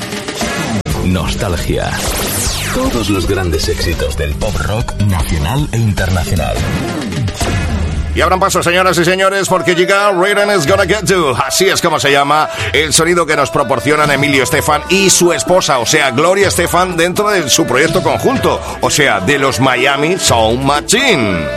Nostalgia. Todos los grandes éxitos del pop rock nacional e internacional. Y abran paso, señoras y señores, porque llega Rhythm is Gonna Get You. Así es como se llama el sonido que nos proporcionan Emilio Estefan y su esposa, o sea, Gloria Estefan, dentro de su proyecto conjunto, o sea, de los Miami Sound Machine.